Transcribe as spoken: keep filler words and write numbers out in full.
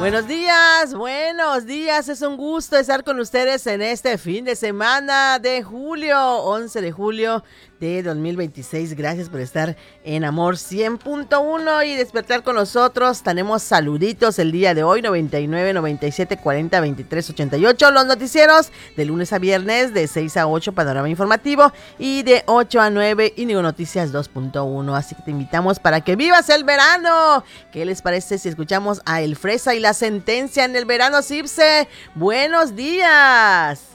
Buenos días, buenos días. Es un gusto estar con ustedes en este fin de semana de julio, once de julio de dos mil veintiséis. Gracias por estar en Amor cien punto uno y despertar con nosotros. Tenemos saluditos el día de hoy, noventa y nueve, noventa y siete, cuarenta, veintitrés, ochenta y ocho. Los noticieros de lunes a viernes de seis a ocho, Panorama Informativo, y de ocho a nueve, Índigo Noticias dos punto uno. Así que te invitamos para que vivas el verano. ¿Qué les parece si escuchamos a El Fresa y la sentencia en el verano, Cipse? Buenos días.